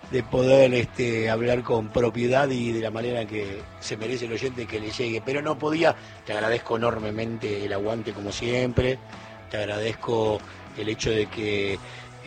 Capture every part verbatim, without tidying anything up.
de poder este, hablar con propiedad y de la manera que se merece el oyente que le llegue. Pero no podía, te agradezco enormemente el aguante como siempre, te agradezco el hecho de que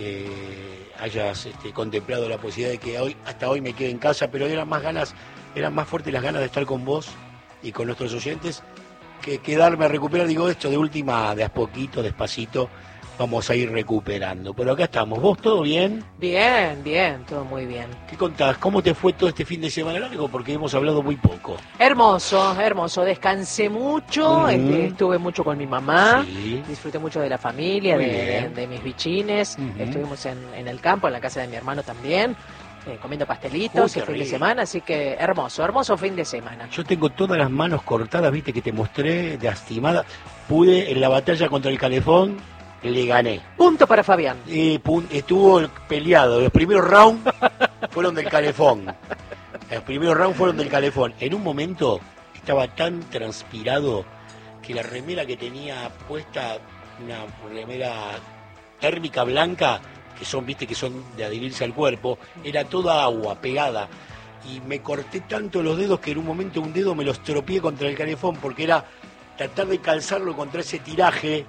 eh, hayas este, contemplado la posibilidad de que hoy, hasta hoy me quede en casa, pero eran más ganas, eran más fuertes las ganas de estar con vos y con nuestros oyentes que quedarme a recuperar. Digo, esto de última, de a poquito, despacito, vamos a ir recuperando. Pero acá estamos. ¿Vos todo bien? Bien, bien, todo muy bien. ¿Qué contás? ¿Cómo te fue todo este fin de semana largo? Porque hemos hablado muy poco. Hermoso, hermoso. Descansé mucho, Mm. este, estuve mucho con mi mamá, Sí. disfruté mucho de la familia, Muy de, de, bien. de mis bichines. Ujú. Estuvimos en, en el campo, en la casa de mi hermano también, eh, comiendo Uy, pastelitos qué el fin de rico. semana, así que hermoso, hermoso fin de semana. Yo tengo todas las manos cortadas, viste, que te mostré, lastimada. Pude, en la batalla contra el calefón, le gané. Punto para Fabián. Eh, pun- estuvo peleado. Los primeros rounds fueron del calefón. Los primeros rounds fueron del calefón. En un momento estaba tan transpirado que la remera que tenía puesta, una remera térmica blanca, que son, viste, que son de adherirse al cuerpo, era toda agua, pegada. Y me corté tanto los dedos que en un momento un dedo me lo estropeé contra el calefón, porque era tratar de calzarlo contra ese tiraje,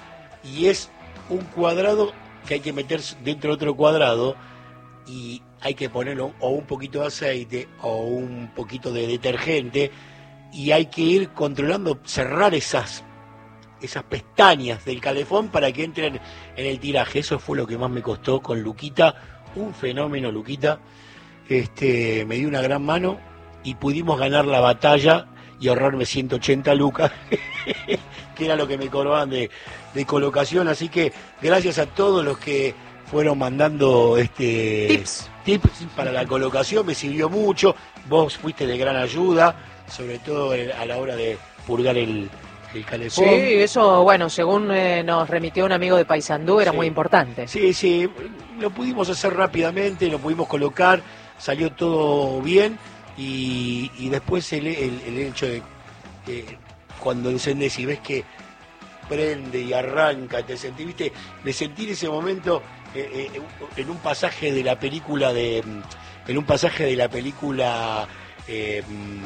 y es un cuadrado que hay que meter dentro de otro cuadrado, y hay que ponerlo o un poquito de aceite o un poquito de detergente, y hay que ir controlando, cerrar esas esas pestañas del calefón para que entren en el tiraje. Eso fue lo que más me costó con Luquita, un fenómeno Luquita. Este, me dio una gran mano y pudimos ganar la batalla y ahorrarme ciento ochenta lucas, que era lo que me cobraban de, de colocación. Así que gracias a todos los que fueron mandando este Tips. tips para la colocación, me sirvió mucho. Vos fuiste de gran ayuda, sobre todo a la hora de purgar el, el calefón. Sí, eso, bueno, según eh, nos remitió un amigo de Paysandú, era Sí. muy importante. Sí, sí, lo pudimos hacer rápidamente, lo pudimos colocar, salió todo bien, y, y después el, el, el hecho de eh, cuando encendés y ves que prende y arranca, te sentí, viste, me sentí en ese momento eh, eh, en un pasaje de la película de, en un pasaje de la película eh,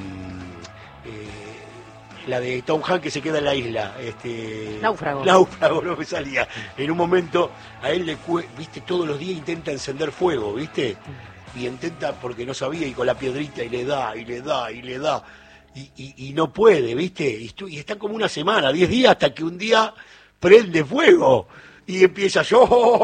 eh, la de Tom Hanks, que se queda en la isla, este Náufrago. Náufrago, no me salía. En un momento a él le cue- viste, todos los días intenta encender fuego, viste, y intenta porque no sabía, y con la piedrita y le da y le da y le da y, y, y no puede, viste, y, estu- y está como una semana, diez días, hasta que un día prende fuego y empieza yo,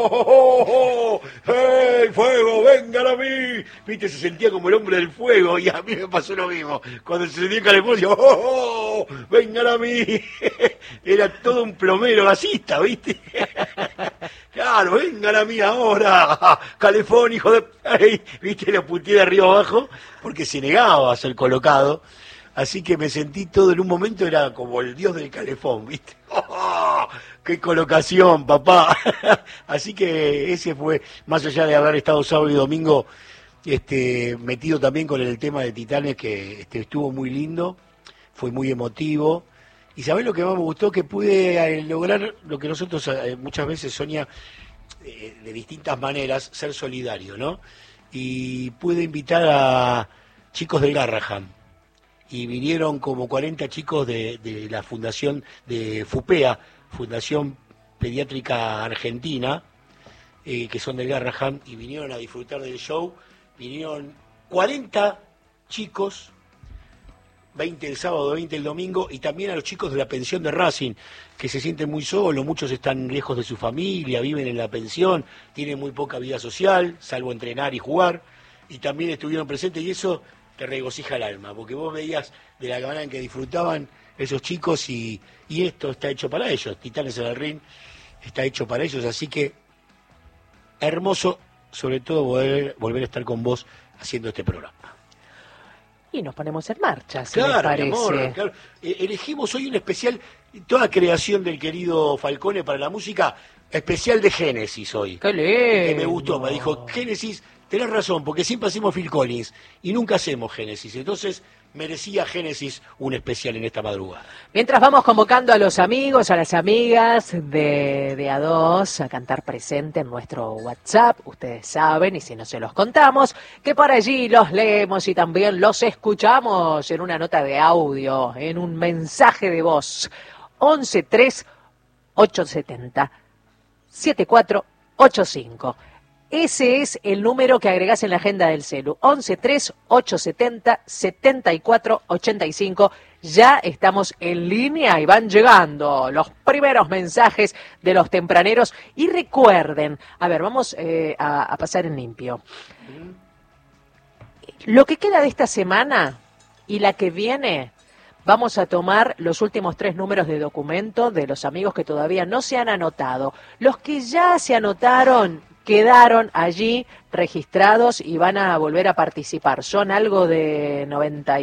oh, ¡hey, fuego, vengan a mí! Viste, se sentía como el hombre del fuego, y a mí me pasó lo mismo. Cuando se sentía el calefón, yo, oh, vengan a mí. Era todo un plomero gasista, viste. Claro, vengan a mí ahora, calefón, hijo de... Ay, viste, lo puteé de arriba abajo, porque se negaba a ser colocado. Así que me sentí todo en un momento, era como el dios del calefón, ¿viste? ¡Oh, ¡qué colocación, papá! Así que ese fue, más allá de haber estado sábado y domingo este, metido también con el tema de Titanes, que este, estuvo muy lindo, fue muy emotivo. Y ¿sabés lo que más me gustó? Que pude eh, lograr lo que nosotros eh, muchas veces, Sonia, eh, de distintas maneras, ser solidario, ¿no? Y pude invitar a chicos del Garrahan. Y vinieron como cuarenta chicos de, de la fundación de FUPEA, Fundación Pediátrica Argentina, eh, que son del Garrahan, y vinieron a disfrutar del show. Vinieron cuarenta chicos, veinte el sábado, veinte el domingo, y también a los chicos de la pensión de Racing, que se sienten muy solos, muchos están lejos de su familia, viven en la pensión, tienen muy poca vida social, salvo entrenar y jugar, y también estuvieron presentes, y eso te regocija el alma, porque vos veías de la manera en que disfrutaban esos chicos, y, y esto está hecho para ellos. Titanes en el Ring está hecho para ellos, así que hermoso, sobre todo volver, volver a estar con vos haciendo este programa. Y nos ponemos en marcha, si les Claro, mi parece. amor, claro. Eh, elegimos hoy un especial, toda creación del querido Falcone para la música, especial de Génesis hoy. ¡Qué lindo! Que me gustó, me dijo, Génesis, tenés razón, porque siempre hacemos Phil Collins y nunca hacemos Génesis. Entonces merecía Génesis un especial en esta madrugada. Mientras vamos convocando a los amigos, a las amigas de, de A dos a cantar presente en nuestro WhatsApp, ustedes saben, y si no se los contamos, que por allí los leemos y también los escuchamos en una nota de audio, en un mensaje de voz. once tres ocho setenta siete cuatro ocho cinco. Ese es el número que agregás en la agenda del celu, once tres ocho setenta setenta y cuatro ochenta y cinco. Ya estamos en línea y van llegando los primeros mensajes de los tempraneros. Y recuerden, a ver, vamos eh, a, a pasar en limpio. Lo que queda de esta semana y la que viene, vamos a tomar los últimos tres números de documento de los amigos que todavía no se han anotado. Los que ya se anotaron quedaron allí registrados y van a volver a participar. Son algo de noventa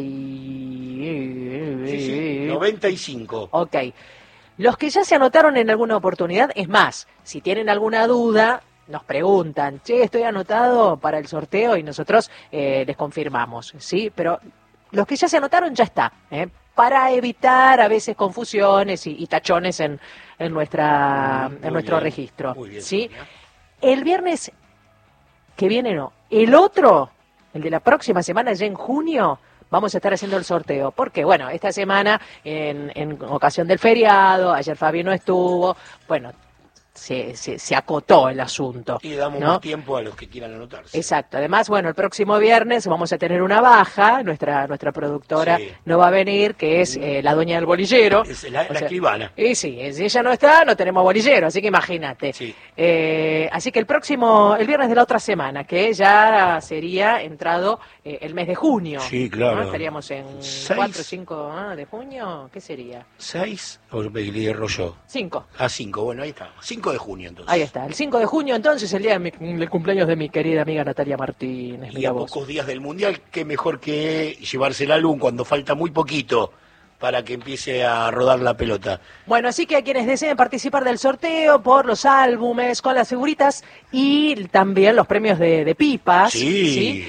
y... Sí, sí, noventa y cinco. Ok. Los que ya se anotaron en alguna oportunidad, es más, si tienen alguna duda, nos preguntan, che, estoy anotado para el sorteo y nosotros eh, les confirmamos, ¿sí? Pero los que ya se anotaron ya está, ¿eh? Para evitar a veces confusiones y, y tachones en, en, nuestra, muy en nuestro bien, registro, muy bien, ¿sí? Sonia. El viernes que viene no, el otro, el de la próxima semana, ya en junio, vamos a estar haciendo el sorteo. Porque, bueno, esta semana, en, en ocasión del feriado, ayer Fabi no estuvo, bueno, se, se, se acotó el asunto. Y damos ¿no? más tiempo a los que quieran anotarse. Exacto. Además, bueno, el próximo viernes vamos a tener una baja, nuestra nuestra productora Sí. no va a venir, que es eh, la dueña del bolillero. Es la, O la sea, escribana. Y sí, si ella no está, no tenemos bolillero, así que imagínate. Sí. Eh, así que el próximo, el viernes de la otra semana, que ya sería entrado eh, el mes de junio. Sí, claro. ¿no? Estaríamos en Seis. cuatro o cinco de junio, ¿qué sería? ¿Seis? ¿O me le erro yo? cinco. Ah, cinco. Bueno, ahí está. cinco de junio, entonces. Ahí está, el cinco de junio entonces, el día de mi- del cumpleaños de mi querida amiga Natalia Martínez. Y Mira a vos. pocos días del Mundial, qué mejor que llevarse el álbum cuando falta muy poquito para que empiece a rodar la pelota. Bueno, así que a quienes deseen participar del sorteo por los álbumes con las figuritas y también los premios de, de pipas, Sí.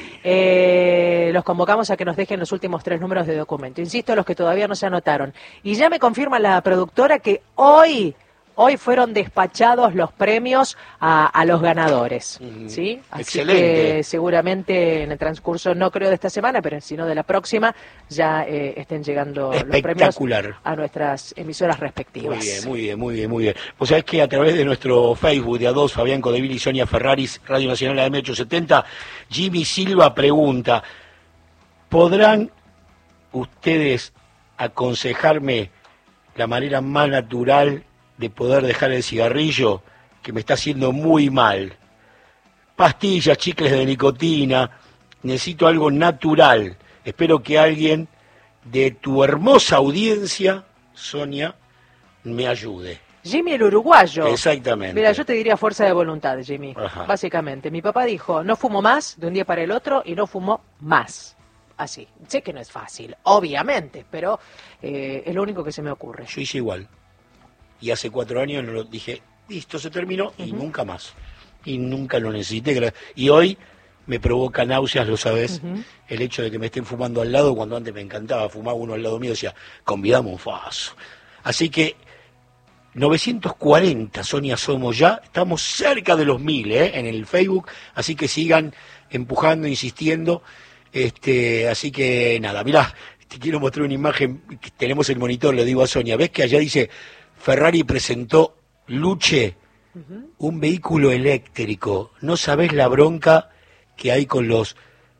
Eh, los convocamos a que nos dejen los últimos tres números de documento. Insisto, los que todavía no se anotaron. Y ya me confirma la productora que hoy... Hoy fueron despachados los premios a, a los ganadores, Mm, ¿sí? Así excelente. que seguramente en el transcurso, no creo de esta semana, pero sino de la próxima, ya eh, estén llegando los premios Espectacular. a nuestras emisoras respectivas. Muy bien, muy bien, muy bien, muy bien. Vos sabés que a través de nuestro Facebook de A dos, Fabián Codeville y Sonia Ferraris, Radio Nacional A M ochocientos setenta, Jimmy Silva pregunta, ¿podrán ustedes aconsejarme la manera más natural de poder dejar el cigarrillo, que me está haciendo muy mal? Pastillas, chicles de nicotina, necesito algo natural. Espero que alguien de tu hermosa audiencia, Sonia, me ayude. Jimmy el uruguayo. Exactamente. Mira, yo te diría fuerza de voluntad, Jimmy. Ajá. Básicamente, mi papá dijo, no fumo más de un día para el otro y no fumo más. Así. Sé que no es fácil, obviamente, pero eh, es lo único que se me ocurre. Yo hice igual. Y hace cuatro años no lo dije, listo, se terminó, y nunca más. Y nunca lo necesité. gra- Y hoy me provoca náuseas, lo sabes, Ujú. el hecho de que me estén fumando al lado, cuando antes me encantaba fumar uno al lado mío, decía, convidamos un faso. Así que novecientos cuarenta, Sonia, somos ya, estamos cerca de los mil, ¿eh? En el Facebook, así que sigan empujando, insistiendo. Este, así que nada, mirá, te quiero mostrar una imagen, que tenemos el monitor, le digo a Sonia, ¿ves que allá dice Ferrari presentó Luche, un vehículo eléctrico? No sabés la bronca que hay con los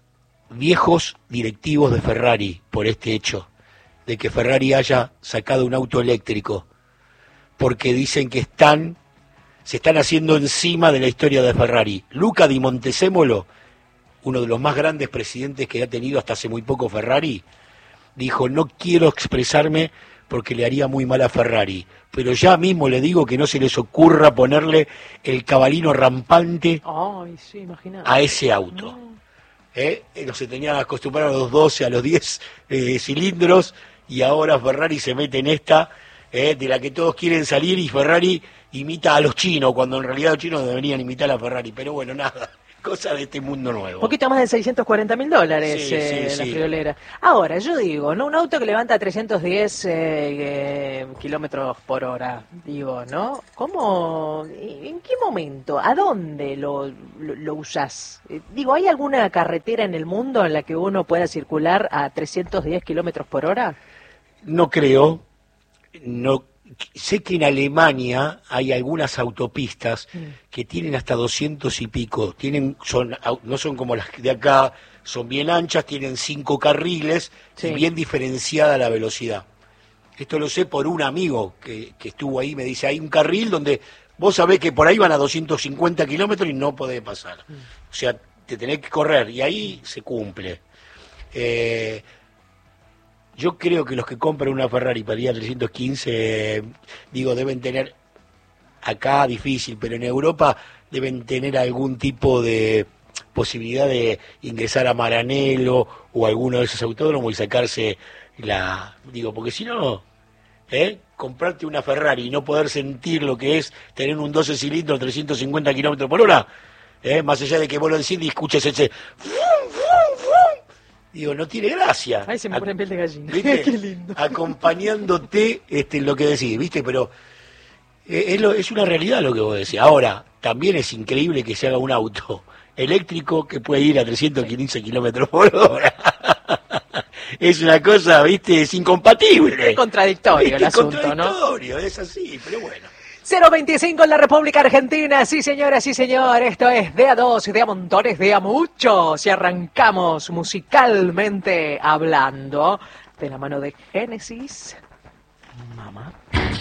viejos directivos de Ferrari por este hecho, de que Ferrari haya sacado un auto eléctrico, porque dicen que están, se están haciendo encima de la historia de Ferrari. Luca Di Montezemolo, uno de los más grandes presidentes que ha tenido hasta hace muy poco Ferrari, dijo, no quiero expresarme porque le haría muy mal a Ferrari, pero ya mismo le digo que no se les ocurra ponerle el cabalino rampante Ay, sí, imagínate. a ese auto. No. ¿Eh? No se tenían acostumbrados a los doce, a los diez eh, cilindros, y ahora Ferrari se mete en esta, eh, de la que todos quieren salir, y Ferrari imita a los chinos, cuando en realidad los chinos deberían imitar a Ferrari, pero bueno, nada. Cosa de este mundo nuevo. Un poquito más de seiscientos cuarenta mil dólares Sí, eh, sí, la sí. friolera. Ahora, yo digo, ¿no? Un auto que levanta trescientos diez eh, eh, kilómetros por hora, digo, ¿no? ¿Cómo? ¿En qué momento? ¿A dónde lo, lo, lo usás? Eh, digo, ¿hay alguna carretera en el mundo en la que uno pueda circular a trescientos diez kilómetros por hora? No creo, no sé que en Alemania hay algunas autopistas Mm. que tienen hasta doscientos y pico, tienen son au- no son como las de acá, son bien anchas, tienen cinco carriles Sí. y bien diferenciada la velocidad. Esto lo sé por un amigo que, que estuvo ahí, me dice, hay un carril donde vos sabés que por ahí van a doscientos cincuenta kilómetros y no podés pasar. O sea, te tenés que correr y ahí se cumple. Eh, Yo creo que los que compran una Ferrari para ir a trescientos quince, eh, digo, deben tener, acá difícil, pero en Europa deben tener algún tipo de posibilidad de ingresar a Maranello o alguno de esos autódromos y sacarse la... Digo, porque si no, ¿eh? Comprarte una Ferrari y no poder sentir lo que es tener un doce cilindros a trescientos cincuenta kilómetros por hora, ¿eh? Más allá de que vos lo enciendes y escuches ese... Digo, no tiene gracia. Ay, se me Ac- pone piel de gallina. ¿Viste? Qué lindo. Acompañándote este, en lo que decís, ¿viste? Pero eh, es, lo- es una realidad lo que vos decís. Ahora, también es increíble que se haga un auto eléctrico que puede ir a trescientos quince kilómetros por hora. Es una cosa, ¿viste? Es incompatible. Es contradictorio ¿Viste? el asunto, ¿no? Contradictorio, es así, pero bueno. cero veinticinco en la República Argentina, sí señora, sí señor, esto es de a dos, de a montones, de a muchos, y arrancamos musicalmente hablando de la mano de Génesis, mamá.